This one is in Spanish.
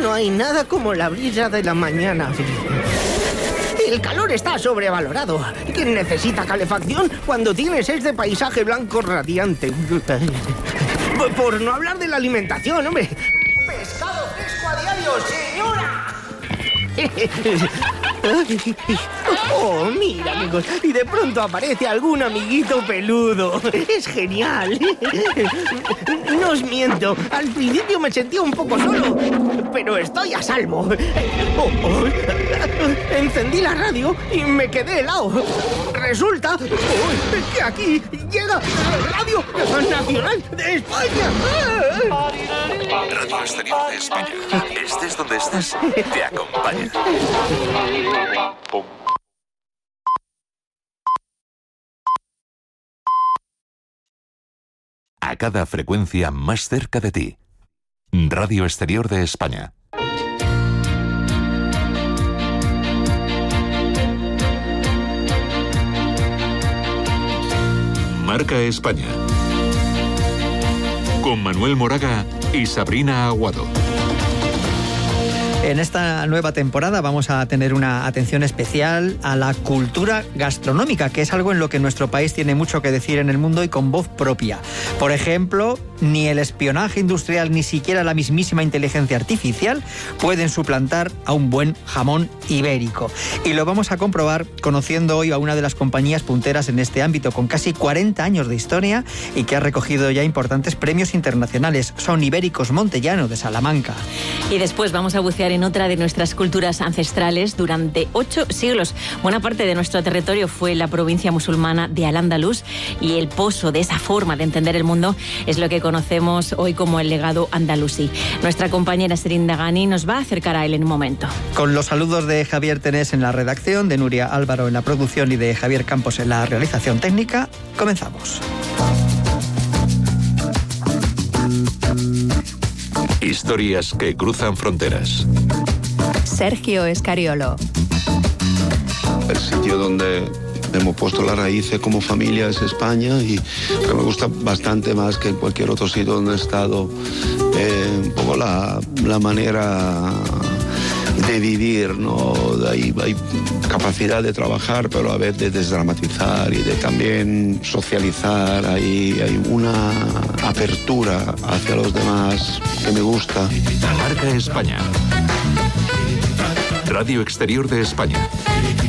no hay nada como la brisa de la mañana. El calor está sobrevalorado. ¿Quién necesita calefacción cuando tienes este paisaje blanco radiante? Por no hablar de la alimentación, hombre. ¡Pescado fresco a diario, señora! Oh, mira qué cosa. Y de pronto aparece algún amiguito peludo. Es genial. No os miento. Al principio me sentía un poco solo, pero estoy a salvo. Encendí la radio y me quedé helado. Resulta que aquí llega la Radio Nacional de España. Radio Exterior de España. Estés donde estés, te acompaña. A cada frecuencia más cerca de ti. Radio Exterior de España. Marca España. Con Manuel Moraga y Sabrina Aguado. En esta nueva temporada vamos a tener una atención especial a la cultura gastronómica, que es algo en lo que nuestro país tiene mucho que decir en el mundo y con voz propia. Por ejemplo, ni el espionaje industrial ni siquiera la mismísima inteligencia artificial pueden suplantar a un buen jamón ibérico. Y lo vamos a comprobar conociendo hoy a una de las compañías punteras en este ámbito, con casi 40 años de historia y que ha recogido ya importantes premios internacionales. Son Ibéricos Montellano de Salamanca. Y después vamos a bucear en otra de nuestras culturas ancestrales. Durante 8 siglos, buena parte de nuestro territorio fue la provincia musulmana de Al-Ándalus, y el pozo de esa forma de entender el mundo es lo que conocemos hoy como el legado andalusí. Nuestra compañera Serin Dagani nos va a acercar a él en un momento. Con los saludos de Javier Tenés en la redacción, de Nuria Álvaro en la producción y de Javier Campos en la realización técnica, comenzamos. Historias que cruzan fronteras. Sergio Escariolo. El sitio donde hemos puesto las raíces como familia es España, y que me gusta bastante más que en cualquier otro sitio donde he estado. Un poco la manera de vivir, ¿no? Hay capacidad de trabajar, pero a veces de desdramatizar y de también socializar. Hay una apertura hacia los demás que me gusta. Marca España. Radio Exterior de España.